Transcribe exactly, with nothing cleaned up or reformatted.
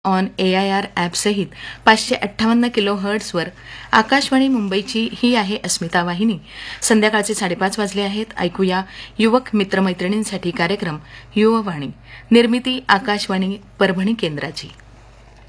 On A I R ॲपसहित पाचशे अठ्ठावन्न kilo हर्ट्सवर Akashvani मुंबईची ही आहे अस्मिता वाहिनी. संध्याकाळचे साडेपाच वाजले आहेत. ऐकूया युवक मित्रमैत्रिणींसाठी कार्यक्रम युववाणी. निर्मिती आकाशवाणी परभणी केंद्राची.